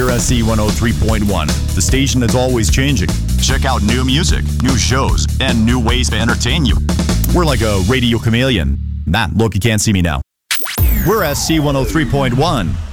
We're SC 103.1, the station that's always changing. Check out new music, new shows, and new ways to entertain you. We're like a radio chameleon. Look, you can't see me now. We're SC 103.1.